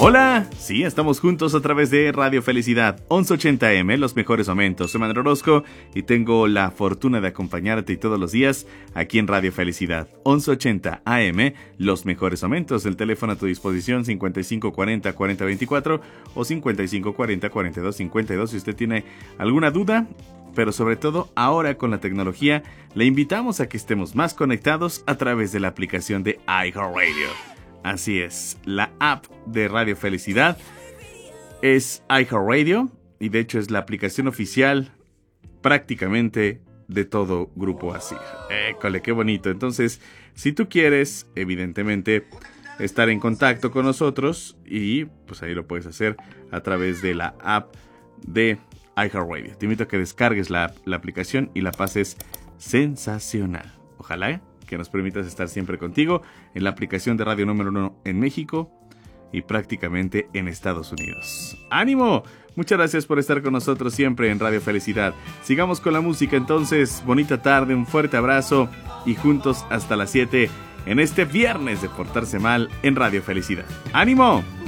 Hola, sí, estamos juntos a través de Radio Felicidad 1180M, los mejores momentos. Soy Manuel Orozco y tengo la fortuna de acompañarte todos los días aquí en Radio Felicidad 1180 AM, los mejores momentos. El teléfono a tu disposición 5540-4024 o 5540-4252 si usted tiene alguna duda. Pero sobre todo, ahora con la tecnología, le invitamos a que estemos más conectados a través de la aplicación de iHeartRadio. Así es, la app de Radio Felicidad es iHeartRadio y de hecho es la aplicación oficial prácticamente de todo Grupo Asir. École, qué bonito. Entonces, si tú quieres, evidentemente, estar en contacto con nosotros, y pues ahí lo puedes hacer a través de la app de iHeartRadio. Te invito a que descargues la aplicación y la pases sensacional. Ojalá que nos permitas estar siempre contigo en la aplicación de radio número 1 en México y prácticamente en Estados Unidos. ¡Ánimo! Muchas gracias por estar con nosotros siempre en Radio Felicidad. Sigamos con la música entonces. Bonita tarde, un fuerte abrazo y juntos hasta las 7 en este viernes de Portarse Mal en Radio Felicidad. ¡Ánimo!